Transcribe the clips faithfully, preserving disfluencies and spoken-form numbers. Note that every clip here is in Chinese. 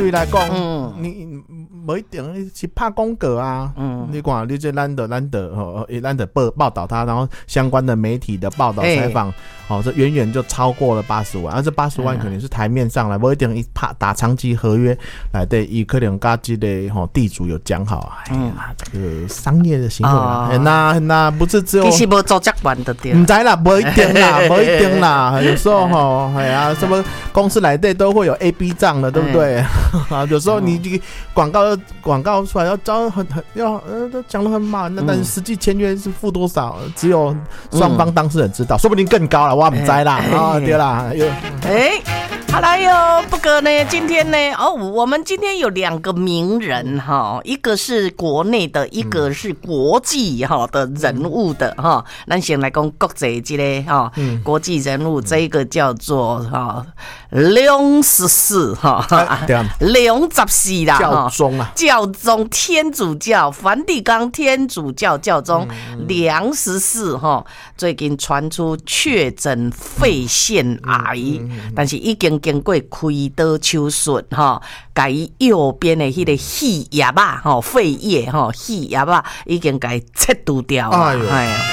对来讲，嗯，你不一定是拍广告啊。嗯，你看，你这咱的咱的吼，咱的报报道他，然后相关的媒体的报道采访，哦，这远远就超过了八十万，而、啊、这八十万可能是台面上来，不一定一拍打长期合约来对，伊可能跟这个吼地主有讲好，哎呀，这个商业的行为啦，很呐很呐，不是只有。 其实无做这完的对。 唔知啦，不一定啦，不一定啦，有时候吼，哎呀，什么公司来对都会有 A B 账的，对不对？啊，有时候你这个广告广告出来要招很很要呃都讲得很满，那但是实际签约是付多少，只有双方当事人知道，说不定更高了，我唔知啦啊，对啦，有哎。好来哟，不过呢，今天呢，哦，我们今天有两个名人哈，一个是国内的，一个是国际哈的人物的哈。咱先来讲国际这个哈，国际人物，这个叫做哈梁十四哈，梁十四啦， 教宗啊， 教宗天主教梵蒂冈天主教教宗梁十四哈，最近传出确诊肺腺癌，但是已经经过开刀手术哈，把伊右边的迄个肺叶啊，吼肺叶吼肺叶啊，已经给伊切除掉了。哎呦！哎呀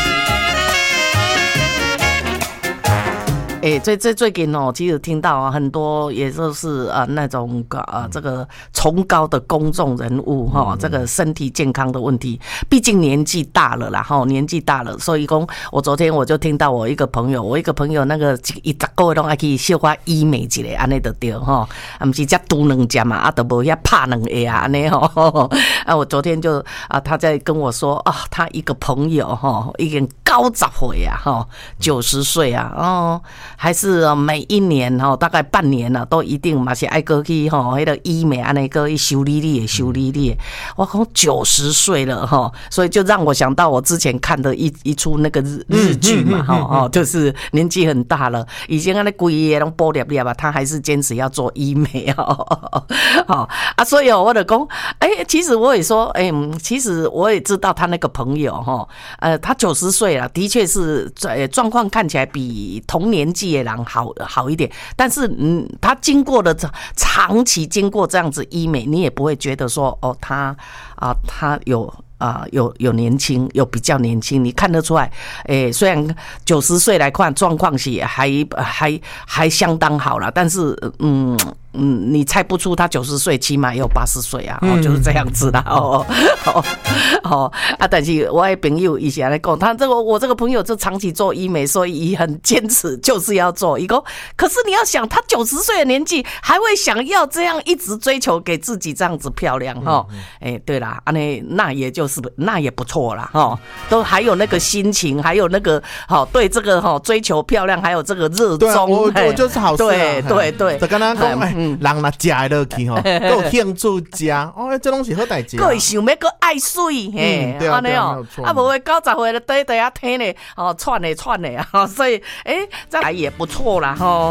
哎、欸，最最最近哦，其实听到啊，很多也就是呃那种呃这个崇高的公众人物哈、哦，这个身体健康的问题，毕竟年纪大了啦哈，年纪大了，所以讲我昨天我就听到我一个朋友，我一个朋友那个一十个月拢爱去小可医美一下，安尼就对哈，啊，不是才拄两针嘛，啊，都无遐拍两下啊，安尼吼，啊，我昨天就啊他在跟我说啊，他一个朋友哈，已经九十岁啊哈，九十岁啊，哦。还是每一年哈，大概半年了，都一定嘛是爱过去哈，迄个医美安尼个去修理你，修理你。我讲九十岁了哈，所以就让我想到我之前看的一一出那个日日剧嘛哈，哦，就是年纪很大了，以前安尼规个拢剥裂裂吧，他还是坚持要做医美哦，好啊，所以我就讲，哎、欸，其实我也说，哎、欸，其实我也知道他那个朋友哈，呃，他九十岁了，的确是状况看起来比同年纪的人好好一点，但是嗯，他经过的长期经过这样子医美，你也不会觉得说哦，他啊，他有。啊、呃，有有年轻，有比较年轻，你看得出来。诶、欸，虽然九十岁来看状况是还还还相当好了，但是嗯嗯，你猜不出他九十岁，起码也有八十岁啊、嗯，就是这样子啦。哦哦哦啊！但是我的朋友以前来讲，他这个我这个朋友就长期做医美，所以很坚持，就是要做一个。可是你要想，他九十岁的年纪，还会想要这样一直追求给自己这样子漂亮哈？哎、欸，对啦，啊那那也就。是那也不错啦，哈，都还有那个心情，还有那个好对这个哈追求漂亮，还有这个热衷， 我我就是好事、啊， 对对对， 就跟他讲，哎，人若食会落去吼，有兴趣食，哦，这拢是好代志， 佫会想要佫爱水，嘿， 对啊，对啊， 啊，无会九十岁了，对对啊，天嘞，哦，窜嘞窜嘞啊，所以，哎，这也不错啦，哈。